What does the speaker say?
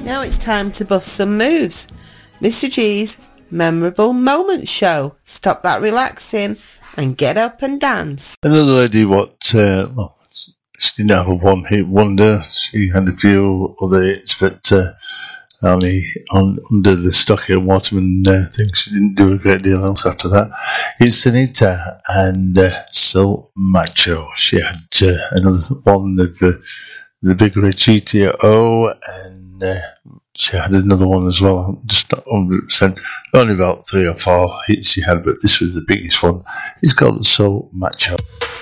Now it's time to bust some moves. Mr. G's Memorable Moments Show. Stop that relaxing and get up and dance. Another lady, she didn't have a one-hit wonder. She had a few other hits, but only under the Stocky and Waterman thing. She didn't do a great deal else after that. It's Anita and So Macho. She had another one of the Big Red GTO, and she had another one as well. I'm just not 100%. Only about 3 or 4 hits she had, but this was the biggest one. It's called So Macho.